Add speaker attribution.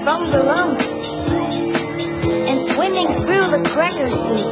Speaker 1: from the lump and swimming through the cracker soup.